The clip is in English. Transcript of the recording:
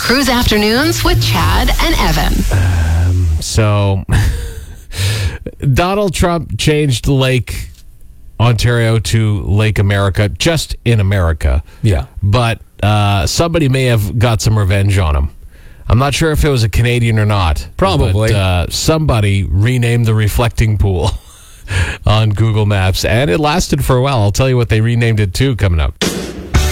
Cruise Afternoons with Chad and Evan. So, Donald Trump changed Lake Ontario to Lake America, just in America. Yeah. But somebody may have got some revenge on him. I'm not sure if it was a Canadian or not. Probably. But, somebody renamed the reflecting pool on Google Maps, and it lasted for a while. I'll tell you what they renamed it to coming up.